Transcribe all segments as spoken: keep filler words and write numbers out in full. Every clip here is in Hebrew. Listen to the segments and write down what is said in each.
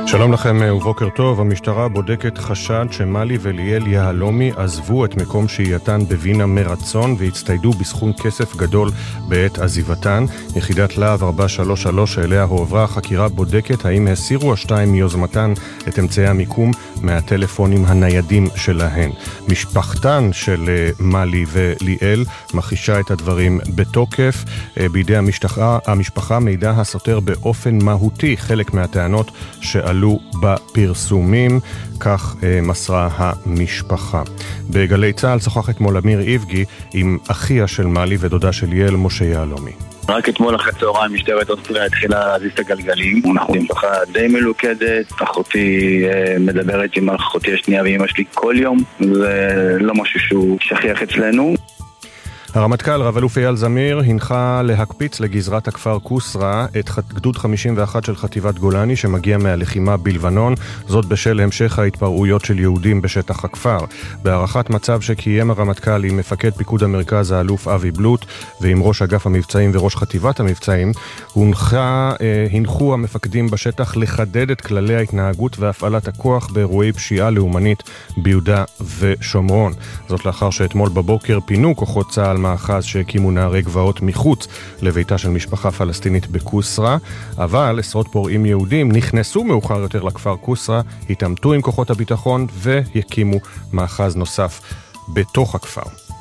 שלום לכם ובוקר טוב. המשטרה בודקת חשד שמלי וליאל יהלומי עזבו את מקום שהייתן בווינה מרצון והצטיידו בסכום כסף גדול בעת עזיבתן. יחידת להב ארבע שלוש שלוש אליה הועברה החקירה בודקת האם הסירו השתיים מיוזמתן את אמצעי המיקום מהטלפונים הניידים שלהן. משפחתן של מלי וליאל מכחישה את הדברים בתוקף. בידי המשפחה, המשפחה מידע הסותר באופן מהותי חלק מהטענות שעלו בפרסומים, כך אה, מסרה המשפחה. בגלי צהל שוחח אתמול אמיר איבגי עם אחיה של מלי ודודה של ליאל, משה יהלומי. רק אתמול אחרי צהריים משטרת אוסטריה התחילה להזיז את הגלגלים. אנחנו משפחה די מלוכדת, אחותי אה, מדברת עם אחותי השנייה ואמא שלי כל יום, זה לא משהו שהוא שכיח אצלנו. הרמטכ"ל רב אלוף אייל זמיר הנחה להקפיץ לגזרת הכפר קוסרה את גדוד חמישים ואחת של חטיבת גולני שמגיע מהלחימה בלבנון, זאת בשל המשך ההתפרעויות של יהודים בשטח הכפר. בהערכת מצב שקיים הרמטכ"ל עם מפקד פיקוד המרכז האלוף אבי בלוט ועם ראש אגף המבצעים וראש חטיבת המבצעים, הונחה, אה, הנחו המפקדים בשטח לחדד את כללי ההתנהגות והפעלת הכוח באירועי פשיעה לאומנית ביהודה ושומרון. זאת לאחר שאתמול בבוקר פינו כוחות צה"ל מאחז שהקימו נערי גבעות מחוץ לביתה של משפחה פלסטינית בקוסרה, אבל עשרות פורעים יהודים נכנסו מאוחר יותר לכפר קוסרה, התעמתו עם כוחות הביטחון והקימו מאחז נוסף בתוך הכפר.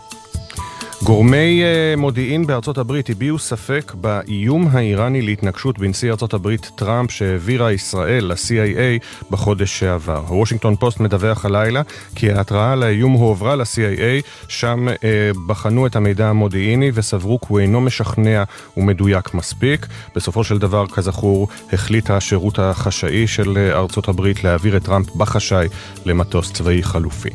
גורמי מודיעין בארצות הברית הביעו ספק באיום האיראני להתנגשות בנשיא ארצות הברית טראמפ שהעבירה ישראל ל-סי איי איי בחודש שעבר. הוושינגטון פוסט מדווח הלילה כי ההתראה לאיום הועברה ל-סי איי איי, שם אה, בחנו את המידע המודיעיני וסברו כי הוא אינו משכנע ומדויק מספיק. בסופו של דבר, כזכור, החליט השירות החשאי של ארצות הברית להעביר את טראמפ בחשאי למטוס צבאי חלופי.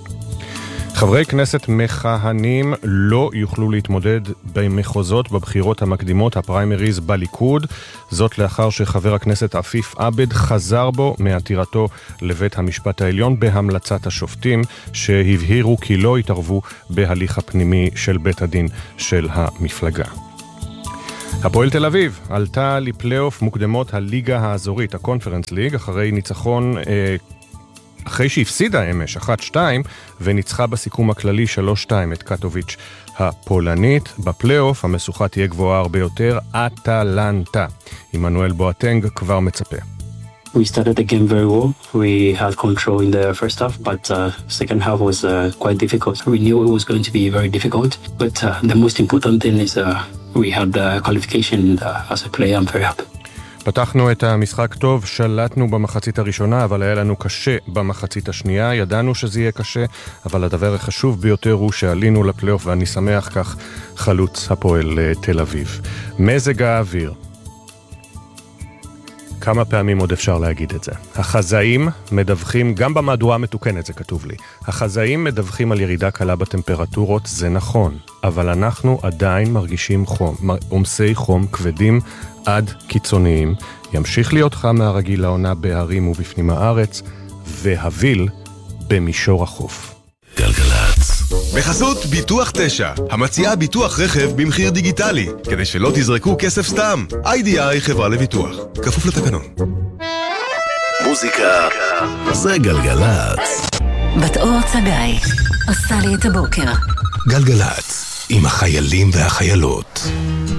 חברי כנסת מכהנים לא יוכלו להתמודד במחוזות בבחירות המקדימות הפריימריז בליכוד, זאת לאחר שחבר הכנסת עפיף עבד חזר בו מעתירתו לבית המשפט העליון בהמלצת השופטים שהבהירו כי לא התערבו בהליך הפנימי של בית הדין של המפלגה. הפועל תל אביב עלתה לפלייאוף מוקדמות הליגה האזורית, הקונפרנס ליג, אחרי ניצחון אה, אחרי שהפסידה אמש אחת שתיים וניצחה בסיכום הכללי שלוש שתיים את קטוביץ' הפולנית. בפלייאוף המשוכה תהיה גבוהה הרבה יותר, אטלנטה. עמנואל בואטנג כבר מצפה. We started the game very well. We had control in the first half, but uh, second half was uh, quite difficult. We knew it was going to be very difficult, but uh, the most important thing is uh, we had the qualification uh, as a player. I'm very happy. פתחנו את המשחק טוב, שלטנו במחצית הראשונה, אבל היה לנו קשה במחצית השנייה. ידענו שזה יהיה קשה, אבל הדבר החשוב ביותר הוא שעלינו לפלייאוף, ואני שמח כך חלוץ הפועל תל אביב. מזג האוויר. כמה פעמים עוד אפשר להגיד את זה? החזאים מדווחים, גם במהדורה המתוקנת זה כתוב לי, החזאים מדווחים על ירידה קלה בטמפרטורות, זה נכון, אבל אנחנו עדיין מרגישים חום, עומסי חום כבדים עד קיצוניים. ימשיך להיות חם מהרגיל לעונה בהרים ובפנים הארץ, והביל במישור החוף. גלגלץ. בחסות ביטוח תשע, המציעה ביטוח רכב במחיר דיגיטלי, כדי שלא תזרקו כסף סתם. איי די איי חברה לביטוח, כפוף לתקנון. מוזיקה זה גלגלץ. בת אור צגאי עושה לי את הבוקר. גלגלץ, עם החיילים והחיילות.